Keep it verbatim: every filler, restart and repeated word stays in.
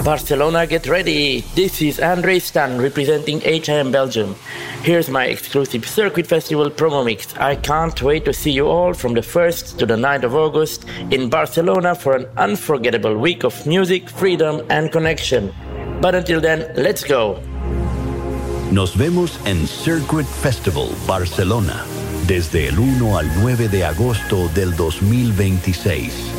Barcelona, get ready! This is Andre Stan representing H I M Belgium. Here's my exclusive Circuit Festival promo mix. I can't wait to see you all from the first to the ninth of August in Barcelona for an unforgettable week of music, freedom and connection. But until then, let's go! Nos vemos en Circuit Festival Barcelona desde el uno al nueve de agosto del dos mil veintiséis.